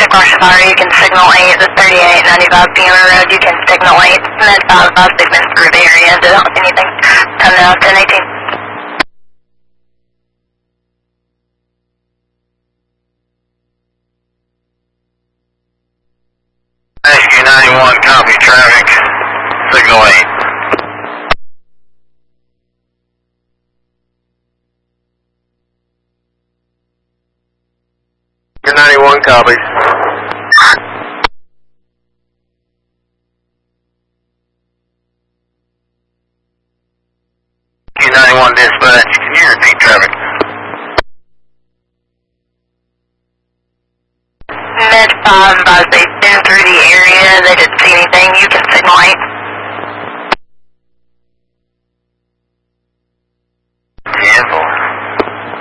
Brush Fire, you can signal 8, the 3895 Beamer Road, you can signal 8, Med 5, they've been through the area, they don't see anything coming out, 1018. Rescue 91, copy traffic, signal 8. Your 91 copies. Q91 dispatch, can you repeat traffic? Med 5, they've been through the area, they didn't see anything, you can signal 8.